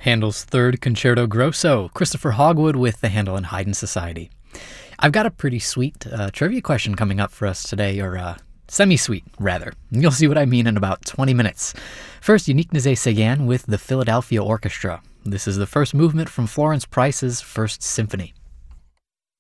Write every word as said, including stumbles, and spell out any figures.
Handel's Third Concerto Grosso, Christopher Hogwood with the Handel and Haydn Society. I've got a pretty sweet uh, trivia question coming up for us today, or uh, semi-sweet, rather. You'll see what I mean in about twenty minutes. First, Yannick Nézet-Séguin with the Philadelphia Orchestra. This is the first movement from Florence Price's First Symphony.